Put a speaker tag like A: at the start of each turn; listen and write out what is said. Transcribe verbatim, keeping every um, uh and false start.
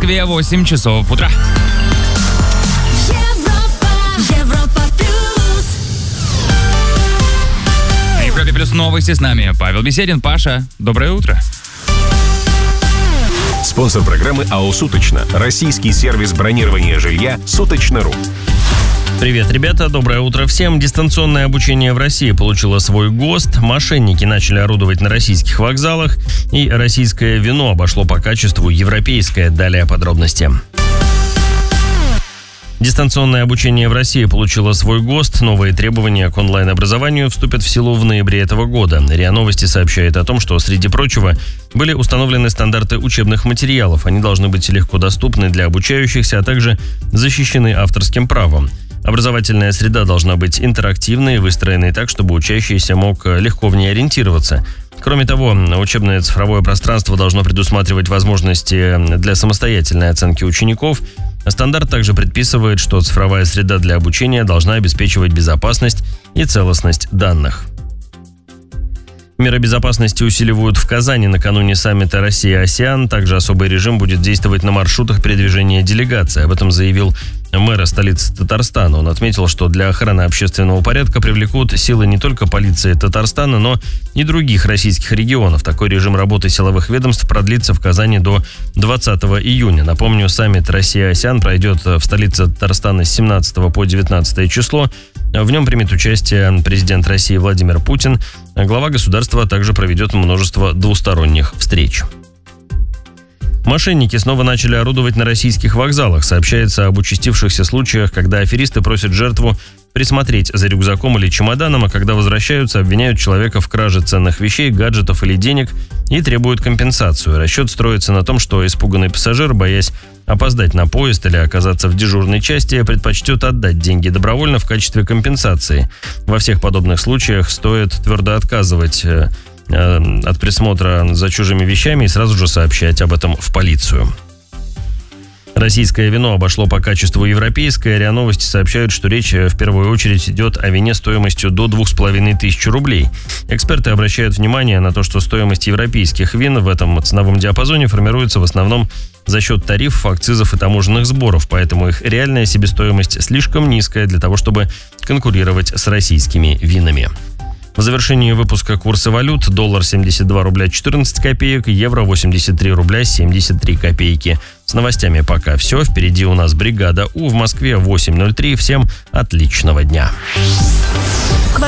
A: Москве восемь часов утра. Европе плюс новости с нами. Павел Беседин. Паша, доброе утро.
B: Спонсор программы АО «Суточно». Российский сервис бронирования жилья «Суточно.ру».
C: Привет, ребята, доброе утро всем. Дистанционное обучение в России получило свой ГОСТ, мошенники начали орудовать на российских вокзалах, и российское вино обошло по качеству европейское. Далее подробности. Дистанционное обучение в России получило свой ГОСТ. Новые требования к онлайн-образованию вступят в силу в ноябре этого года. РИА Новости сообщает о том, что, среди прочего, были установлены стандарты учебных материалов. Они должны быть легко доступны для обучающихся, а также защищены авторским правом. Образовательная среда должна быть интерактивной и выстроенной так, чтобы учащийся мог легко в ней ориентироваться. Кроме того, учебное цифровое пространство должно предусматривать возможности для самостоятельной оценки учеников. Стандарт также предписывает, что цифровая среда для обучения должна обеспечивать безопасность и целостность данных. Меры безопасности усиливают в Казани накануне саммита Россия-АСЕАН. Также особый режим будет действовать на маршрутах передвижения делегаций. Об этом заявил мэр столицы Татарстана. Он отметил, что для охраны общественного порядка привлекут силы не только полиции Татарстана, но и других российских регионов. Такой режим работы силовых ведомств продлится в Казани до двадцатого июня. Напомню, саммит Россия-АСЕАН пройдет в столице Татарстана с семнадцатого по девятнадцатое число. В нем примет участие президент России Владимир Путин. Глава государства также проведет множество двусторонних встреч. Мошенники снова начали орудовать на российских вокзалах. Сообщается об участившихся случаях, когда аферисты просят жертву присмотреть за рюкзаком или чемоданом, а когда возвращаются, обвиняют человека в краже ценных вещей, гаджетов или денег и требуют компенсацию. Расчет строится на том, что испуганный пассажир, боясь опоздать на поезд или оказаться в дежурной части, предпочтет отдать деньги добровольно в качестве компенсации. Во всех подобных случаях стоит твердо отказывать э, э, от присмотра за чужими вещами и сразу же сообщать об этом в полицию. Российское вино обошло по качеству европейское. РИА Новости сообщают, что речь в первую очередь идет о вине стоимостью до двух с половиной тысяч рублей. Эксперты обращают внимание на то, что стоимость европейских вин в этом ценовом диапазоне формируется в основном за счет тарифов, акцизов и таможенных сборов, поэтому их реальная себестоимость слишком низкая для того, чтобы конкурировать с российскими винами. В завершении выпуска курсы валют: доллар семьдесят два рубля четырнадцать копеек, евро восемьдесят три рубля семьдесят три копейки. С новостями пока все. Впереди у нас бригада У в Москве восемь ноль три. Всем отличного дня.